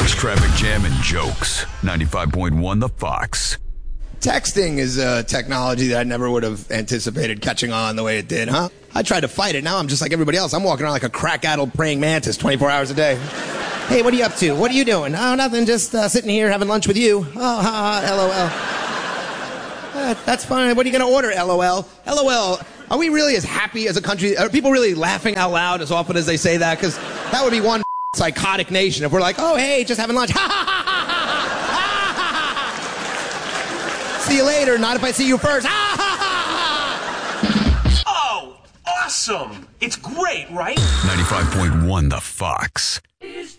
News, traffic jam, and jokes. 95.1 The Fox. Texting is a technology that I never would have anticipated catching on the way it did, huh? I tried to fight it. Now I'm just like everybody else. I'm walking around like a crack-addled praying mantis 24 hours a day. Hey, what are you up to? What are you doing? Oh, nothing. Just sitting here having lunch with you. Oh, ha, ha, LOL. That's fine. What are you going to order, LOL? LOL. Are we really as happy as a country? Are people really laughing out loud as often as they say that? Because that would be one psychotic nation if we're like, oh, hey, just having lunch. Ha, ha, ha, ha, ha. See you later. Not if I see you first. Oh, awesome. It's great, right? 95.1 The Fox.